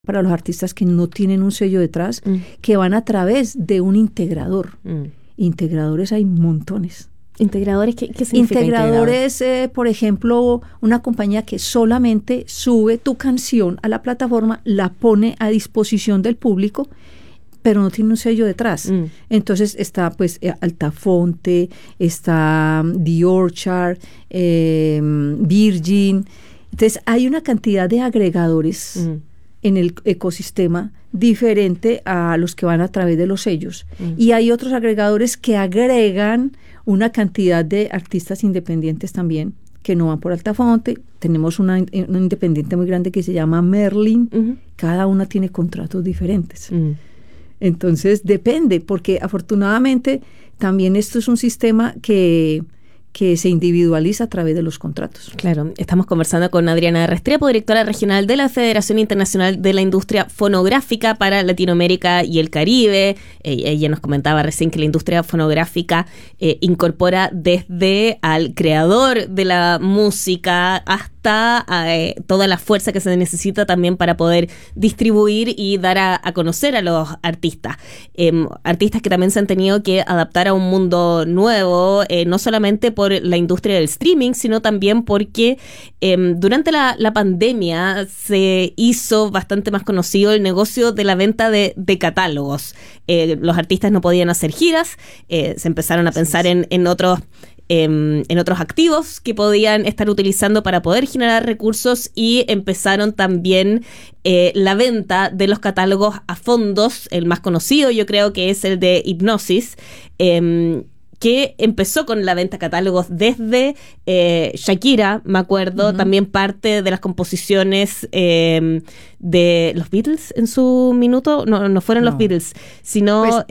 para los artistas que no tienen un sello detrás, que van a través de un integrador. Integradores hay montones. ¿Integradores? ¿Qué significa Integradores, por ejemplo, una compañía que solamente sube tu canción a la plataforma, la pone a disposición del público, pero no tiene un sello detrás. Entonces está pues Altafonte, está The Orchard, Virgin. Entonces hay una cantidad de agregadores en el ecosistema diferente a los que van a través de los sellos. Y hay otros agregadores que agregan una cantidad de artistas independientes también, que no van por Altafonte. Tenemos una independiente muy grande que se llama Merlin. Cada una tiene contratos diferentes. Entonces depende, porque afortunadamente también esto es un sistema que se individualiza a través de los contratos. Claro, estamos conversando con Adriana Restrepo, directora regional de la Federación Internacional de la Industria Fonográfica para Latinoamérica y el Caribe. Ella nos comentaba recién que la industria fonográfica incorpora desde al creador de la música hasta toda la fuerza que se necesita también para poder distribuir y dar a conocer a los artistas. Artistas que también se han tenido que adaptar a un mundo nuevo, no solamente por la industria del streaming, sino también porque durante la pandemia se hizo bastante más conocido el negocio de la venta de catálogos. Los artistas no podían hacer giras, se empezaron a pensar en otros activos que podían estar utilizando para poder generar recursos, y empezaron también la venta de los catálogos a fondos. El más conocido yo creo que es el de Hipnosis, que empezó con la venta de catálogos desde Shakira, me acuerdo, también parte de las composiciones de los Beatles en su minuto, no fueron los Beatles, sino... Pues,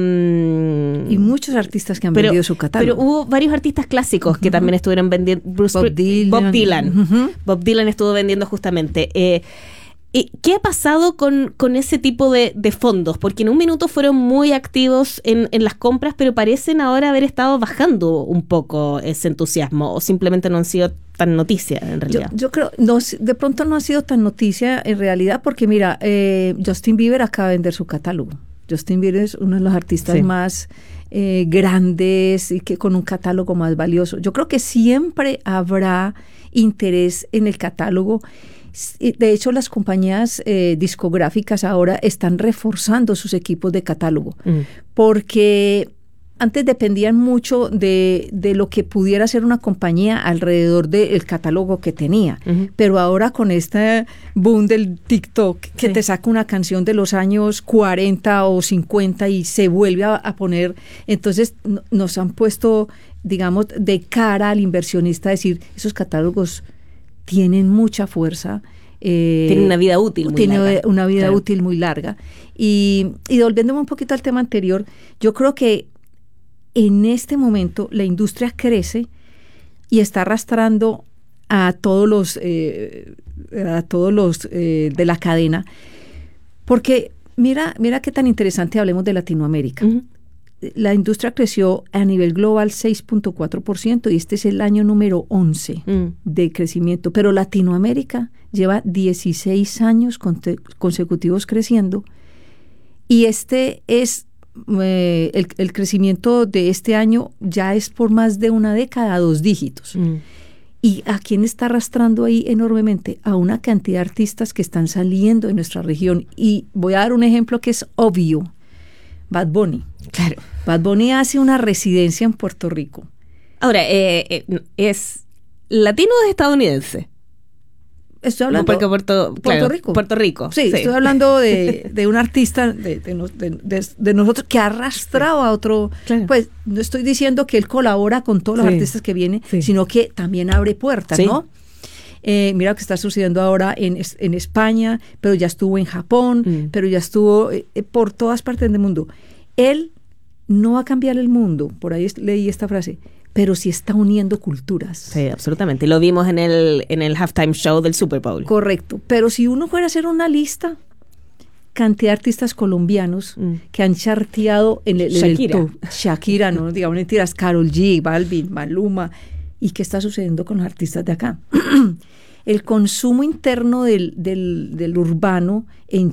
y muchos artistas que han vendido su catálogo. Pero hubo varios artistas clásicos que también estuvieron vendiendo. Bob Dylan. Bob Dylan estuvo vendiendo justamente. ¿Qué ha pasado con ese tipo de fondos? Porque en un minuto fueron muy activos en las compras, pero parecen ahora haber estado bajando un poco ese entusiasmo, o simplemente no han sido tan noticia en realidad. Yo creo, no, de pronto no ha sido tan noticia en realidad, porque mira, Justin Bieber acaba de vender su catálogo. Justin Bieber es uno de los artistas más grandes y que con un catálogo más valioso. Yo creo que siempre habrá interés en el catálogo. De hecho, las compañías discográficas ahora están reforzando sus equipos de catálogo, porque antes dependían mucho de lo que pudiera hacer una compañía alrededor del catálogo que tenía. Pero ahora con este boom del TikTok, que te saca una canción de los años 40 o 50 y se vuelve a poner, entonces nos han puesto, digamos, de cara al inversionista, decir, esos catálogos tienen mucha fuerza. Tienen una vida útil muy larga. Tiene una vida útil muy larga. Y volviéndome un poquito al tema anterior, yo creo que en este momento la industria crece y está arrastrando a todos los de la cadena. Porque mira qué tan interesante, hablemos de Latinoamérica. La industria creció a nivel global 6.4% y este es el año número 11 de crecimiento. Pero Latinoamérica lleva 16 años consecutivos creciendo, y este es el crecimiento de este año ya es por más de una década, 2 dígitos. ¿Y a quién está arrastrando ahí enormemente? A una cantidad de artistas que están saliendo de nuestra región. Y voy a dar un ejemplo que es obvio. Bad Bunny. Claro. Bad Bunny hace una residencia en Puerto Rico. Ahora, ¿es latino o es estadounidense? Estoy hablando de Puerto Rico. Puerto Rico. Sí, estoy hablando de un artista de nosotros que ha arrastrado a otro. Claro. Pues no estoy diciendo que él colabora con todos los artistas que vienen, sino que también abre puertas, ¿no? Mira lo que está sucediendo ahora en España, pero ya estuvo en Japón, pero ya estuvo por todas partes del mundo. Él no va a cambiar el mundo, por ahí leí esta frase, pero sí está uniendo culturas. Sí, absolutamente. Lo vimos en el halftime show del Super Bowl. Correcto. Pero si uno fuera a hacer una lista, cantidad de artistas colombianos que han charteado en el top. Shakira, no digamos mentiras, Karol G, Balvin, Maluma. ¿Y qué está sucediendo con los artistas de acá? el consumo interno del urbano en